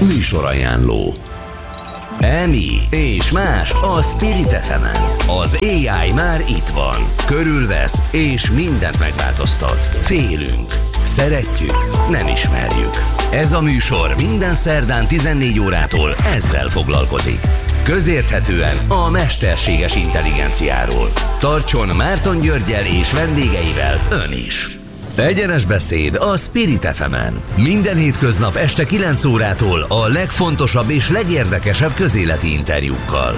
Műsorajánló. EMI és más a Spirit FM-en. Az AI már itt van. Körülvesz és mindent megváltoztat. Félünk. Szeretjük. Nem ismerjük. Ez a műsor minden szerdán 14 órától ezzel foglalkozik. Közérthetően a mesterséges intelligenciáról. Tartson Márton Györggyel és vendégeivel ön is. Egyenes beszéd a Spirit FM-en. Minden hétköznap este 9 órától a legfontosabb és legérdekesebb közéleti interjúkkal.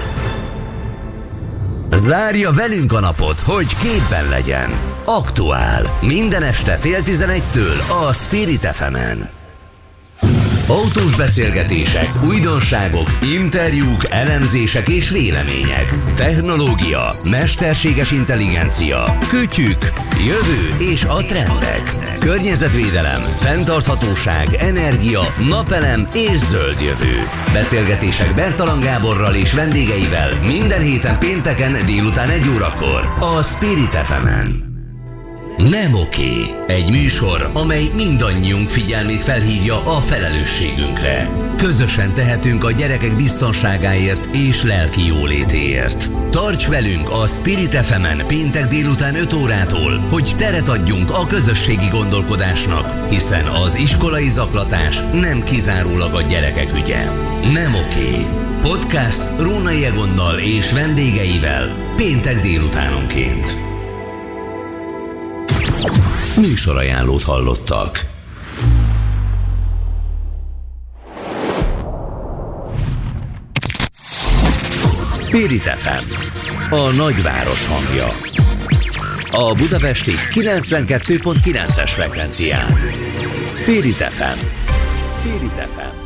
Zárja velünk a napot, hogy képben legyen. Aktuál. Minden este 10:30-től a Spirit FM-en. Autós beszélgetések, újdonságok, interjúk, elemzések és vélemények. Technológia, mesterséges intelligencia, kütyük, jövő és a trendek. Környezetvédelem, fenntarthatóság, energia, napelem és zöld jövő. Beszélgetések Bertalan Gáborral és vendégeivel minden héten pénteken délután 1 órakor a Spirit FM-en. Nem oké. Egy műsor, amely mindannyiunk figyelmét felhívja a felelősségünkre. Közösen tehetünk a gyerekek biztonságáért és lelki jólétéért. Tarts velünk a Spirit FM-en péntek délután 5 órától, hogy teret adjunk a közösségi gondolkodásnak, hiszen az iskolai zaklatás nem kizárólag a gyerekek ügye. Nem oké. Podcast Rónai Egonnal és vendégeivel péntek délutánonként. Műsorajánlót hallottak. Spirit FM, a nagyváros hangja. A budapesti 92.9-es frekvencián. Spirit FM. Spirit FM.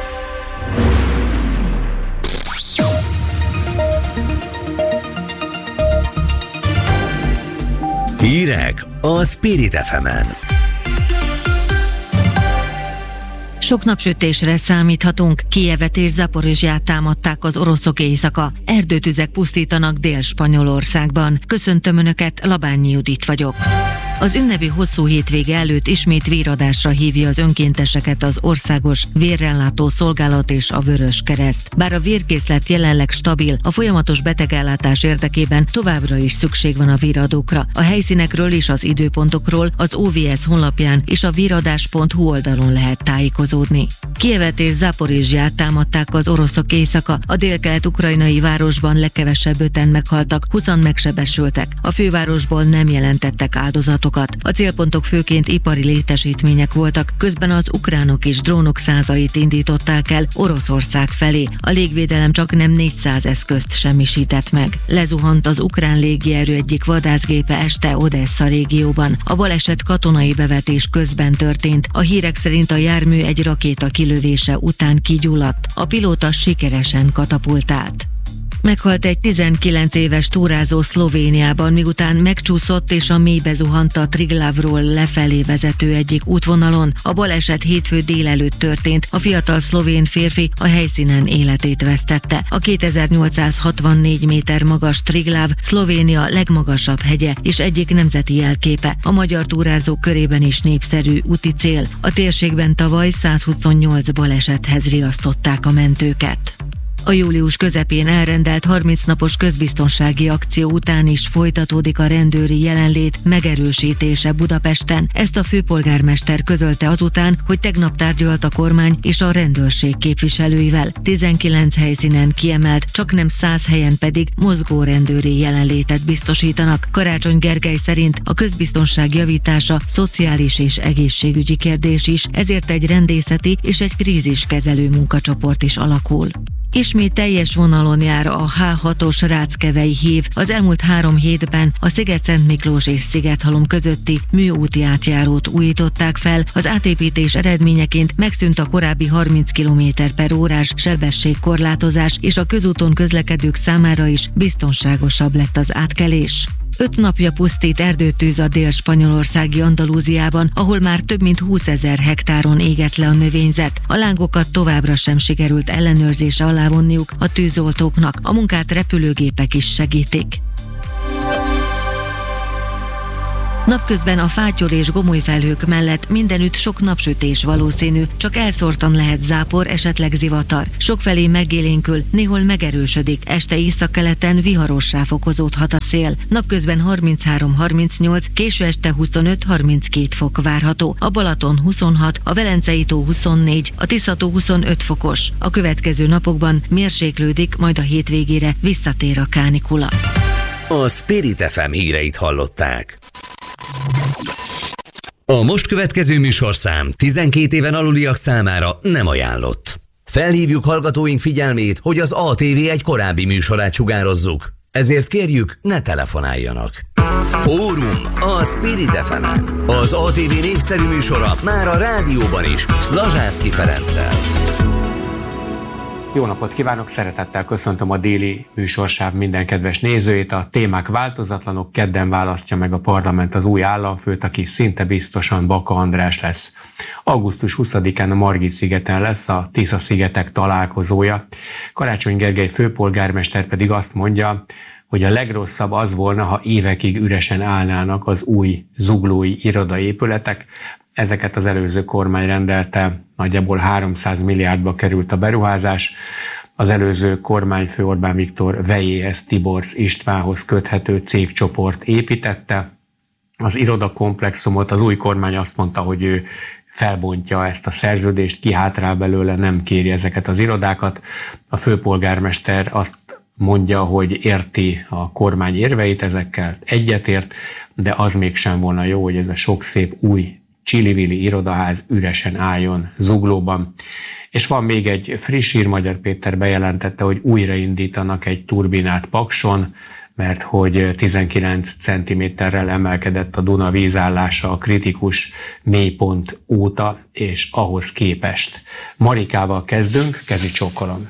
Hírek a Spirit FM-en. Sok napsütésre számíthatunk. Kijevet és Zaporizsját támadták az oroszok éjszaka. Erdőtüzek pusztítanak Dél-Spanyolországban. Köszöntöm Önöket, Labányi Judit vagyok. Az ünnepi hosszú hétvége előtt ismét véradásra hívja az önkénteseket az Országos Vérrellátó Szolgálat és a Vöröskereszt. Bár a vérkészlet jelenleg stabil, a folyamatos betegellátás érdekében továbbra is szükség van a véradókra. A helyszínekről és az időpontokról az OVS honlapján és a véradás.hu oldalon lehet tájékozódni. Kijevet és Zaporizsját támadták az oroszok éjszaka. A délkelet-ukrajnai városban legkevesebb 5-en meghaltak, 20-an megsebesültek. A fővárosból nem jelentettek áldozatokat. A célpontok főként ipari létesítmények voltak, közben az ukránok és drónok százait indították el Oroszország felé. A légvédelem csak nem 400 eszközt semmisített meg. Lezuhant az ukrán légierő egyik vadászgépe este Odessa régióban. A baleset katonai bevetés közben történt. A hírek szerint a jármű egy rakéta kilövése után kigyulladt. A pilóta sikeresen katapultált. Meghalt egy 19 éves túrázó Szlovéniában, miután megcsúszott és a mélybe zuhant a Triglavról lefelé vezető egyik útvonalon. A baleset hétfő délelőtt történt. A fiatal szlovén férfi a helyszínen életét vesztette. A 2864 méter magas Triglav Szlovénia legmagasabb hegye és egyik nemzeti jelképe. A magyar túrázók körében is népszerű úti cél. A térségben tavaly 128 balesethez riasztották a mentőket. A július közepén elrendelt 30 napos közbiztonsági akció után is folytatódik a rendőri jelenlét megerősítése Budapesten. Ezt a főpolgármester közölte azután, hogy tegnap tárgyalt a kormány és a rendőrség képviselőivel. 19 helyszínen kiemelt, csaknem 100 helyen pedig mozgó rendőri jelenlétet biztosítanak. Karácsony Gergely szerint a közbiztonság javítása szociális és egészségügyi kérdés is, ezért egy rendészeti és egy kríziskezelő munkacsoport is alakul. Ismét teljes vonalon jár a H6-os Ráckevei hív. Az elmúlt 3 hétben a Sziget-Szent Miklós és Szigethalom közötti műúti átjárót újították fel. Az átépítés eredményeként megszűnt a korábbi 30 km/órás sebességkorlátozás, és a közúton közlekedők számára is biztonságosabb lett az átkelés. 5 napja pusztít erdőtűz a dél-spanyolországi Andalúziában, ahol már több mint 20 000 hektáron égett le a növényzet. A lángokat továbbra sem sikerült ellenőrzése alá vonniuk a tűzoltóknak, a munkát repülőgépek is segítik. Napközben a fátyol és gomolyfelhők mellett mindenütt sok napsütés valószínű, csak elszórtan lehet zápor, esetleg zivatar. Sokfelé megélénkül, néhol megerősödik, este északkeleten viharossá fokozódhat a szél. Napközben 33-38, késő este 25-32 fok várható. A Balaton 26, a Velencei tó 24, a Tisza-tó 25 fokos. A következő napokban mérséklődik, majd a hétvégére visszatér a kánikula. A Spirit FM híreit hallották. A most következő műsorszám 12 éven aluliak számára nem ajánlott. Felhívjuk hallgatóink figyelmét, hogy az ATV egy korábbi műsorát sugározzuk. Ezért kérjük, ne telefonáljanak. Fórum a Spirit FM-en. Az ATV népszerű műsora már a rádióban is, Szlazsászky Ferenccel. Jó napot kívánok, szeretettel köszöntöm a déli műsorsáv minden kedves nézőjét. A témák változatlanok, kedden választja meg a parlament az új államfőt, aki szinte biztosan Baka András lesz. Augusztus 20-án a Margit-szigeten lesz a Tisza-szigetek találkozója. Karácsony Gergely főpolgármester pedig azt mondja, hogy a legrosszabb az volna, ha évekig üresen állnának az új zuglói irodaépületek. Ezeket az előző kormány rendelte, nagyjából 300 milliárdba került a beruházás. Az előző kormányfő Orbán Viktor vejéhez Tiborcs Istvánhoz köthető cégcsoport építette. Az irodakomplexumot az új kormány azt mondta, hogy ő felbontja ezt a szerződést, kihátrál belőle, nem kéri ezeket az irodákat. A főpolgármester azt mondja, hogy érti a kormány érveit, ezekkel egyetért, de az mégsem volna jó, hogy ez a sok szép új csili-vili irodaház üresen álljon Zuglóban. És van még egy friss hír, Magyar Péter bejelentette, hogy újraindítanak egy turbinát Pakson, mert hogy 19 cm-rel emelkedett a Duna vízállása a kritikus mélypont óta, és ahhoz képest. Marikával kezdünk, kezi csókolom.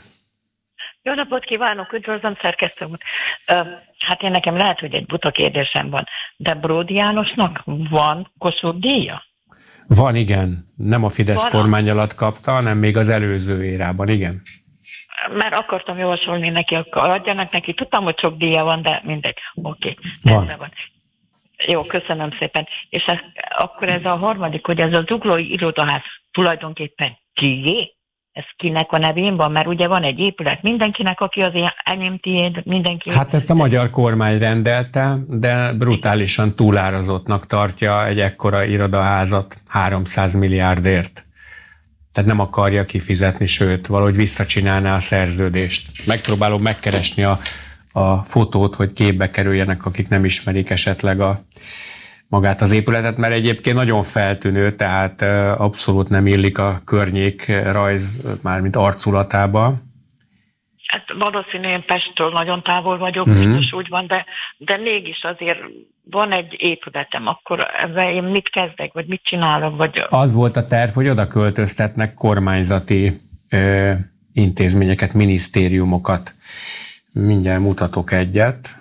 Jó napot kívánok, üdvözlöm szerkesztő úr. Hát én nekem lehet, hogy egy buta kérdésem van, de Bródi Jánosnak van Kossuth díja? Van, igen. Nem a Fidesz kormány alatt kapta, hanem még az előző érában, igen. Mert akartam javasolni neki, akkor adjanak neki. Tudtam, hogy sok díja van, de mindegy. Oké. Van. Jó, köszönöm szépen. És akkor ez a harmadik, hogy ez a zuglói irodaház tulajdonképpen kié? Ez kinek a nevén van? Mert ugye van egy épület mindenkinek, aki az enyém, tiéd, mindenki. Hát ezt a magyar kormány rendelte, de brutálisan túlárazottnak tartja egy ekkora irodaházat 300 milliárdért. Tehát nem akarja kifizetni, sőt, valahogy visszacsinálná a szerződést. Megpróbálom megkeresni a fotót, hogy képbe kerüljenek, akik nem ismerik esetleg magát az épületet, mert egyébként nagyon feltűnő, tehát abszolút nem illik a környékrajz, mármint arculatába. Hát valószínűleg Pesttől nagyon távol vagyok, biztos úgy van, de mégis azért van egy épületem, akkor ezzel én mit kezdek, vagy mit csinálok? Vagy... Az volt a terv, hogy oda költöztetnek kormányzati intézményeket, minisztériumokat. Mindjárt mutatok egyet.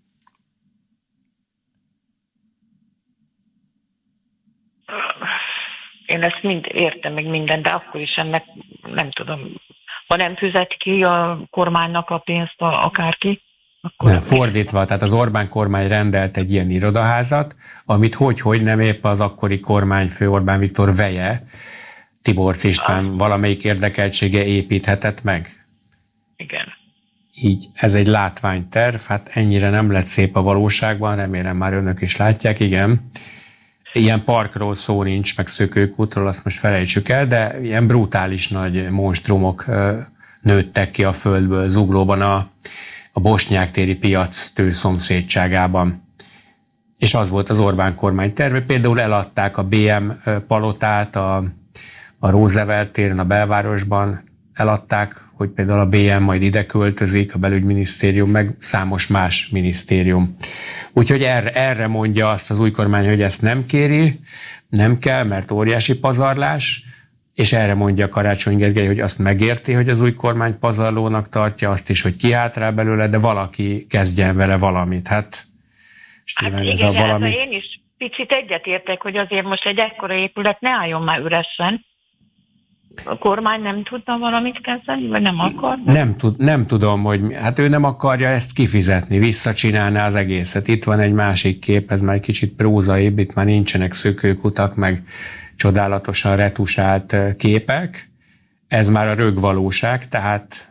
Én ezt mind értem, meg minden, de akkor is ennek nem tudom, ha nem fizet ki a kormánynak a pénzt akárki, akkor... Nem, fordítva, tehát az Orbán kormány rendelt egy ilyen irodaházat, amit hogy nem épp az akkori kormányfő Orbán Viktor veje, Tiborcs István valamelyik érdekeltsége építhetett meg. Igen. Így, ez egy látványterv, hát ennyire nem lett szép a valóságban, remélem már önök is látják, igen. Ilyen parkról szó nincs, meg Szökőkútról, azt most felejtsük el, de ilyen brutális nagy monstrumok nőttek ki a földből Zuglóban a Bosnyák téri piac szomszédságában. És az volt az Orbán kormány terve. Például eladták a BM palotát a Roosevelt téren, a belvárosban eladták, hogy például a BM majd ide költözik, a belügyminisztérium, meg számos más minisztérium. Úgyhogy erre mondja azt az új kormány, hogy ezt nem kéri, nem kell, mert óriási pazarlás, és erre mondja Karácsony Gergely, hogy azt megérti, hogy az új kormány pazarlónak tartja, azt is, hogy kihátrál belőle, de valaki kezdjen vele valamit. Hát igen, ez valami... én is picit egyetértek, hogy azért most egy ekkora épület ne álljon már üresen. a kormány nem tudna valamit kezdeni, vagy nem akar? Nem tudom, hogy hát ő nem akarja ezt kifizetni, visszacsinálni az egészet. Itt van egy másik kép, ez már kicsit prózaibb, itt már nincsenek szökőkutak, meg csodálatosan retusált képek. Ez már a rögvalóság, tehát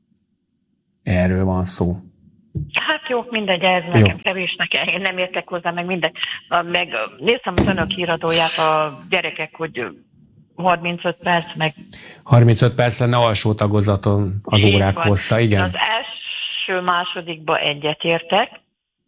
erről van szó. Hát jó, mindegy, ez nekem kevésnek, én nem értek hozzá, meg mindegy. Meg néztem az önök híradóját, a gyerekek, hogy 35 perc, meg... 35 perc lenne alsó tagozaton az órák hossza, igen. Az első, másodikba egyetértek,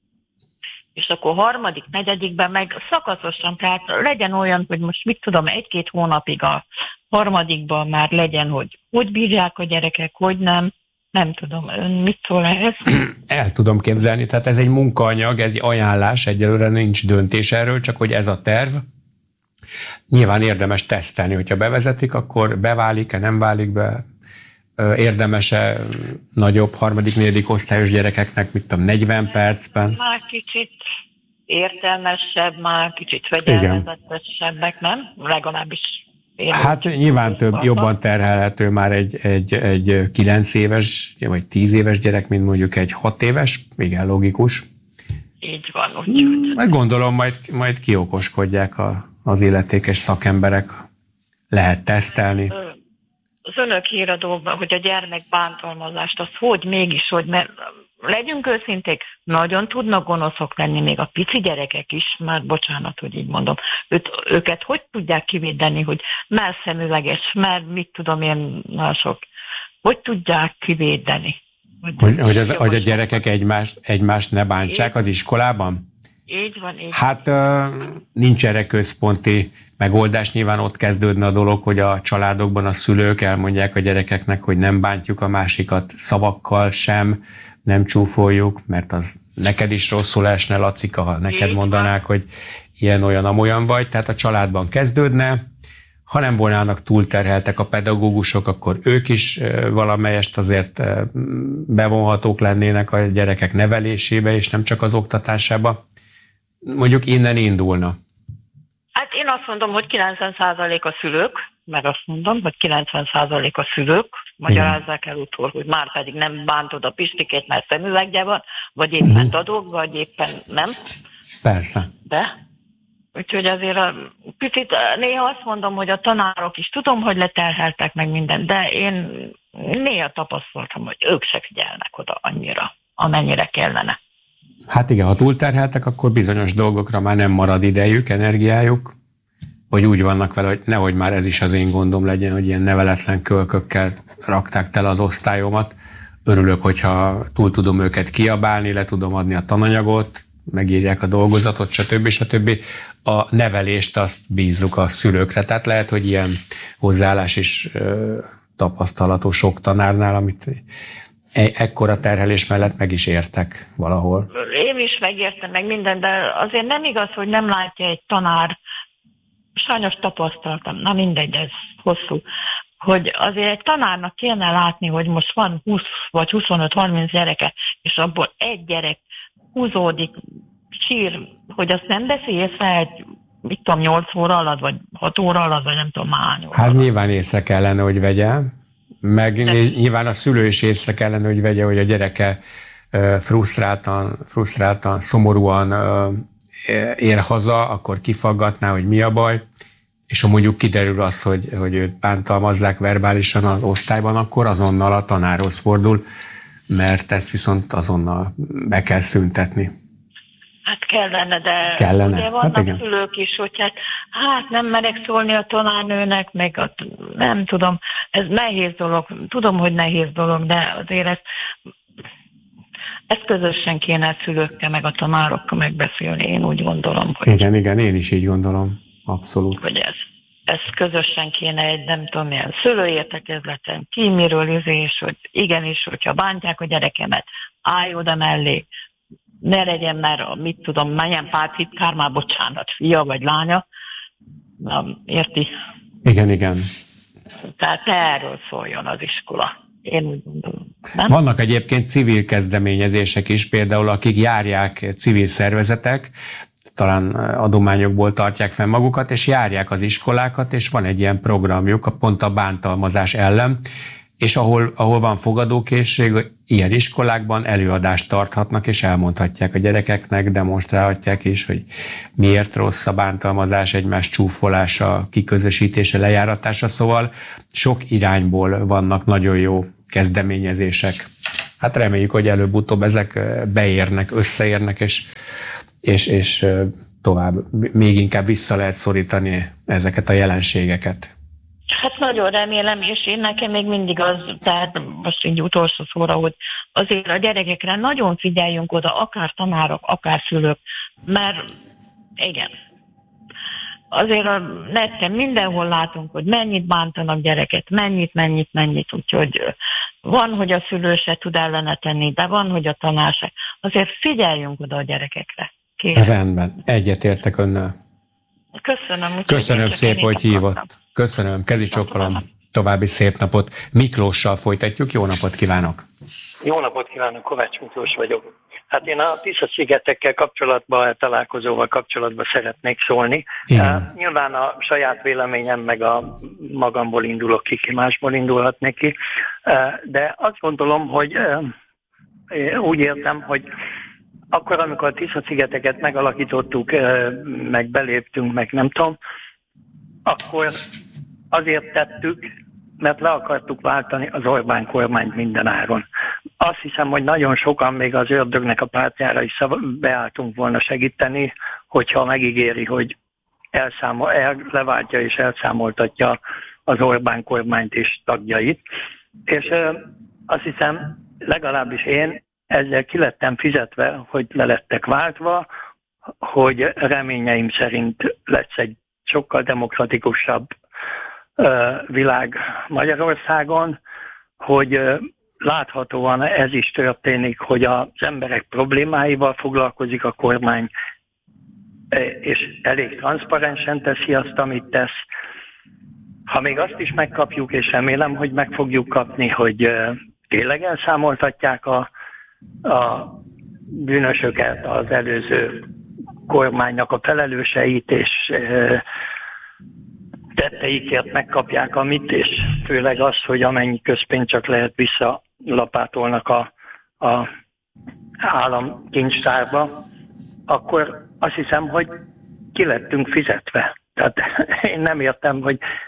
és akkor harmadik, negyedikben meg szakaszosan, tehát legyen olyan, hogy most mit tudom, 1-2 hónapig a harmadikban már legyen, hogy bírják a gyerekek, hogy nem tudom, ön mit szól ehhez? El tudom képzelni, tehát ez egy munkaanyag, ez egy ajánlás, egyelőre nincs döntés erről, csak hogy ez a terv. Nyilván érdemes tesztelni, hogyha bevezetik, akkor beválik-e, nem válik be, érdemes-e nagyobb, harmadik, negyedik osztályos gyerekeknek, mit tudom, 40 percben. Már kicsit értelmesebb, már kicsit fegyelmezettesebbek, nem? Legalábbis. Hát nyilván jobban terhelhető már egy 9 éves, vagy 10 éves gyerek, mint mondjuk egy 6 éves, igen, logikus. Így van, úgyhogy. Majd gondolom, majd kiokoskodják az illetékes szakemberek, lehet tesztelni. Az önök híradóban, hogy a gyermek bántalmazást, az hogy mégis, mert legyünk őszinték, nagyon tudnak gonoszok lenni még a pici gyerekek is, már bocsánat, hogy így mondom, őket hogy tudják kivédeni, hogy melszemüveges, mert mit tudom én, mások, hogy tudják kivédeni? Hogy a gyerekek egymást ne bántsák az iskolában? Így van. Hát nincs erre központi megoldás, nyilván ott kezdődne a dolog, hogy a családokban a szülők elmondják a gyerekeknek, hogy nem bántjuk a másikat szavakkal sem, nem csúfoljuk, mert az neked is rosszul esne, Lacika, ha neked mondanák, hogy ilyen-olyan, amolyan vagy, tehát a családban kezdődne. Ha nem volnának túlterheltek a pedagógusok, akkor ők is valamelyest azért bevonhatók lennének a gyerekek nevelésébe, és nem csak az oktatásába. Mondjuk innen indulna. Hát én azt mondom, hogy 90% a szülők, meg azt mondom, hogy 90% a szülők magyarázzák el utól, hogy már pedig nem bántod a Pistikét, mert szemüvegje van, vagy éppen dadog, vagy éppen nem. Persze. De, úgyhogy azért picit néha azt mondom, hogy a tanárok is tudom, hogy leterheltek meg mindent, de én néha tapasztaltam, hogy ők se figyelnek oda annyira, amennyire kellene. Hát igen, ha túlterheltek, akkor bizonyos dolgokra már nem marad idejük, energiájuk, vagy úgy vannak vele, hogy nehogy már ez is az én gondom legyen, hogy ilyen neveletlen kölkökkel rakták tele az osztályomat. Örülök, hogyha túl tudom őket kiabálni, le tudom adni a tananyagot, megírják a dolgozatot, stb. A nevelést azt bízzuk a szülőkre. Tehát lehet, hogy ilyen hozzáállás is tapasztalható sok tanárnál, amit ekkora terhelés mellett meg is értek valahol. Én is megértem meg minden, de azért nem igaz, hogy nem látja egy tanár, sajnos tapasztaltam, na mindegy, ez hosszú, hogy azért egy tanárnak kéne látni, hogy most van 20 vagy 25-30 gyereke, és abból egy gyerek húzódik, sír, hogy azt nem veszi észre egy, mit tudom, 8 óra alatt, vagy 6 óra alatt, vagy nem tudom, hány óra. Hát nyilván észre kellene, hogy vegye, meg nyilván a szülő is észre kellene, hogy vegye, hogy a gyereke frusztráltan, szomorúan ér haza, akkor kifaggatná, hogy mi a baj, és ha mondjuk kiderül az, hogy őt bántalmazzák verbálisan az osztályban, akkor azonnal a tanárhoz fordul, mert ezt viszont azonnal be kell szüntetni. Hát kellene, de ugye vannak szülők is, hogy hát nem merek szólni a tanárnőnek, meg nem tudom, ez nehéz dolog, tudom, hogy nehéz dolog, de azért ezt közösen kéne a szülőkkel, meg a tanárokkal megbeszélni, én úgy gondolom. Hogy igen, én is így gondolom, abszolút. Hogy ez közösen kéne egy, nem tudom, ilyen szülőértekezleten, ki miről és hogy igenis, hogyha bántják a gyerekemet, állj oda mellé, ne legyen már, mit tudom, menjen pártitkár, már bocsánat, fia vagy lánya, érti? Igen. Tehát erről szóljon az iskola. Én úgy gondolom. Nem? Vannak egyébként civil kezdeményezések is, például akik járják civil szervezetek, talán adományokból tartják fenn magukat, és járják az iskolákat, és van egy ilyen programjuk pont a bántalmazás ellen, és ahol van fogadókészség, ilyen iskolákban előadást tarthatnak, és elmondhatják a gyerekeknek, demonstrálhatják is, hogy miért rossz a bántalmazás, egymás csúfolása, kiközösítése, lejáratása, szóval sok irányból vannak nagyon jó kezdeményezések. Hát reméljük, hogy előbb-utóbb ezek beérnek, összeérnek, és tovább, még inkább vissza lehet szorítani ezeket a jelenségeket. Hát nagyon remélem, és én nekem még mindig az, tehát most így utolsó szóra, hogy azért a gyerekekre nagyon figyeljünk oda, akár tanárok, akár szülők, mert igen, azért a neten mindenhol látunk, hogy mennyit bántanak gyereket, mennyit, úgyhogy van, hogy a szülő se tud ellene tenni, de van, hogy a tanár se. Azért figyeljünk oda a gyerekekre. Kérem. Rendben, egyetértek önnel. Köszönöm szépen, hogy hívott. Köszönöm, kezi csókolom. További szép napot. Miklóssal folytatjuk, jó napot kívánok! Jó napot kívánok, Kovács Miklós vagyok. Hát én a Tisza-szigetekkel kapcsolatban, találkozóval kapcsolatban szeretnék szólni. Nyilván a saját véleményem, meg a magamból indulok ki másból indulhatnék ki, de azt gondolom, hogy úgy értem, hogy akkor, amikor a Tisza-szigeteket megalakítottuk, meg beléptünk, meg nem tudom, akkor azért tettük, mert le akartuk váltani az Orbán kormányt mindenáron. Azt hiszem, hogy nagyon sokan még az ördögnek a pártjára is beálltunk volna segíteni, hogyha megígéri, hogy leváltja és elszámoltatja az Orbán kormányt és tagjait. És azt hiszem, legalábbis én ezzel ki lettem fizetve, hogy le lettek váltva, hogy reményeim szerint lesz egy sokkal demokratikusabb világ Magyarországon, hogy láthatóan ez is történik, hogy az emberek problémáival foglalkozik a kormány, és elég transzparensen teszi azt, amit tesz. Ha még azt is megkapjuk, és remélem, hogy meg fogjuk kapni, hogy tényleg elszámoltatják a bűnösöket, az előző kormánynak a felelőseit, és tetteikért megkapják amit, és főleg az, hogy amennyi közpénzt csak lehet visszalapátolnak a államkincstárba, akkor azt hiszem, hogy ki lettünk fizetve. Tehát én nem értem,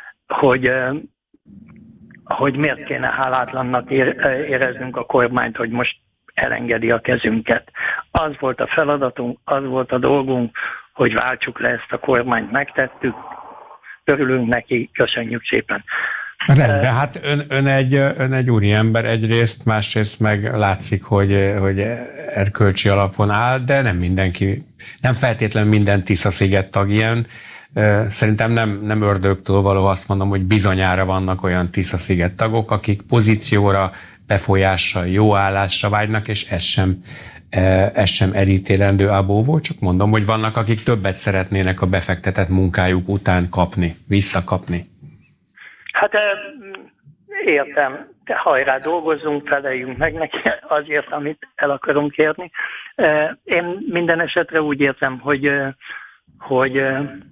hogy miért kéne hálátlannak éreznünk a kormányt, hogy most elengedi a kezünket. Az volt a feladatunk, az volt a dolgunk, hogy váltsuk le ezt a kormányt, megtettük, örülünk neki, köszönjük szépen. Rendben, hát ön egy úriember egyrészt, másrészt meg látszik, hogy erkölcsi alapon áll, de nem feltétlenül minden Tisza-sziget tag ilyen. Szerintem nem ördögtől való azt mondom, hogy bizonyára vannak olyan Tisza-sziget tagok, akik pozícióra, befolyásra, jó állásra vágynak, és ez sem elítélendő abóvó, csak mondom, hogy vannak, akik többet szeretnének a befektetett munkájuk után visszakapni. Hát értem, de hajrá, dolgozzunk, feleljünk meg neki azért, amit el akarunk érni. Én minden esetre úgy értem, hogy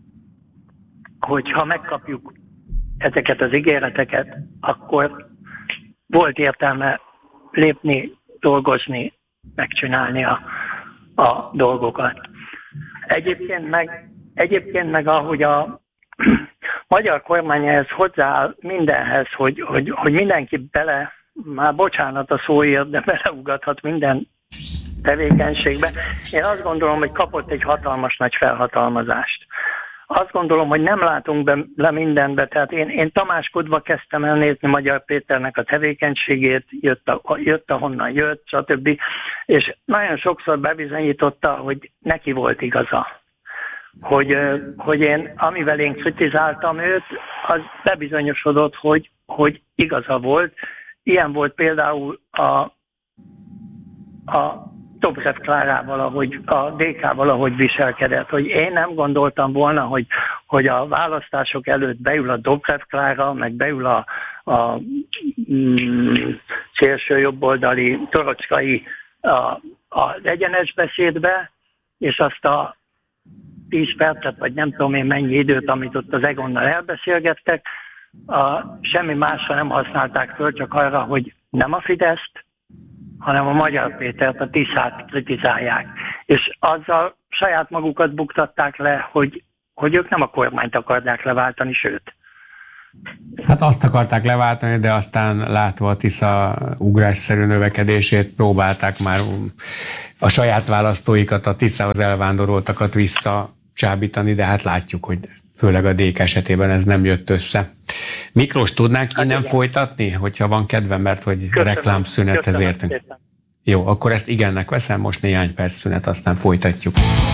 ha megkapjuk ezeket az ígéreteket, akkor volt értelme lépni, dolgozni, megcsinálni a dolgokat. Egyébként meg ahogy a magyar kormány ehhez hozzááll mindenhez, hogy mindenki már bocsánat a szóért, de beleugathat minden tevékenységbe. Én azt gondolom, hogy kapott egy hatalmas nagy felhatalmazást. Azt gondolom, hogy nem látunk le mindenbe, tehát én tamáskodva kezdtem el nézni Magyar Péternek a tevékenységét, jött ahonnan jött, stb. És nagyon sokszor bebizonyította, hogy neki volt igaza. Hogy amivel én kritizáltam őt, az bebizonyosodott, hogy igaza volt. Ilyen volt például a Dobrev Klárával, a DK-val, ahogy viselkedett, hogy én nem gondoltam volna, hogy a választások előtt beül a Dobrev Klára, meg beül a szélső jobboldali Torocskai az egyenes beszédbe, és azt a 10 percet, vagy nem tudom én mennyi időt, amit ott az Egonnal elbeszélgettek, semmi másra nem használták föl, csak arra, hogy nem a Fideszt, hanem a Magyar Pétert, a Tiszát kritizálják. És azzal saját magukat buktatták le, hogy ők nem a kormányt akarják leváltani, sőt. Hát azt akarták leváltani, de aztán látva a Tisza ugrásszerű növekedését próbálták már a saját választóikat, a Tiszához elvándoroltakat visszacsábítani, de hát látjuk, hogy főleg a DK esetében ez nem jött össze. Miklós, tudnánk innen folytatni, hogyha van kedvem, mert hogy reklámszünethez értünk. Jó, akkor ezt igennek veszem, most néhány perc szünet, aztán folytatjuk.